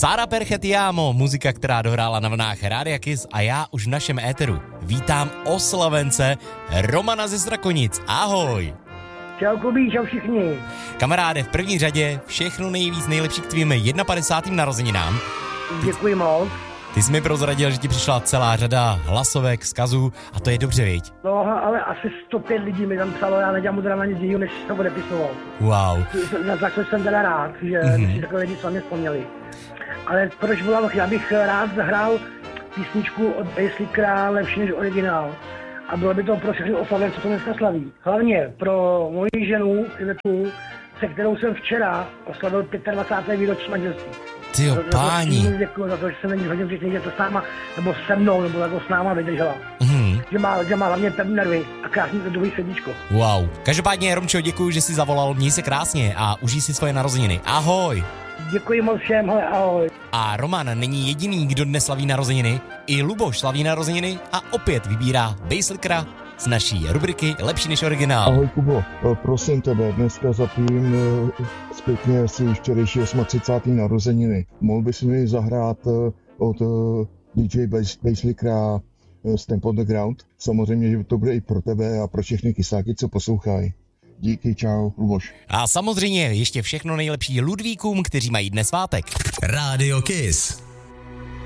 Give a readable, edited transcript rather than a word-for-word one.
Sara Perchetiamo, muzika, která dohrála na vlnách Rádia Kiss a já už v našem éteru vítám oslavence Romana ze Strakonic. Ahoj! Čau Kubí, čau všichni. Kamaráde, v první řadě všechno nejvíc nejlepší k tvým 51. narozeninám. Děkuji moc. Ty jsi mi prozradil, že ti přišla celá řada hlasovek, vzkazů a to je dobře, viď? No, ale asi 105 lidí mi tam psalo, já nedělám teda na nic jiného, než jsem odepisoval. Wow. Za co jsem teda rád, že si takové lidi sami vzpomněli. Ale proč volám, já bych rád zahrál písničku od Baselickera Lepší než originál. A bylo by to pro všechny oslavence, co to dneska slaví. Hlavně pro moji ženu, Ivetu, se kterou jsem včera oslavil 25. výročí manželství. Tyjo, páni. Děkuji za to, že se není hodně vždycky, že to s náma, nebo se mnou, nebo jako s náma vydržela. Že má hlavně pevné nervy a krásný druhý srdíčko. Wow. Každopádně, Romčo, děkuji, že jsi zavolal, měj se krásně a užij si svoje narozeniny. Ahoj. Děkuji moc všem, hele, ahoj. A Roman není jediný, kdo dnes slaví narozeniny. I Luboš slaví narozeniny a opět vybírá Baselickera z naší rubriky Lepší než originál. Ahoj Kubo, prosím tebe, dneska zapím zpětně si včerejší 38. narozeniny. Mohl bys mi zahrát od DJ Baselickera Stamp on the Ground? Samozřejmě, že to bude i pro tebe a pro všechny kysáky, co poslouchají. Díky, čau, Luboš. A samozřejmě ještě všechno nejlepší Ludvíkům, kteří mají dnes svátek. Rádio Kiss.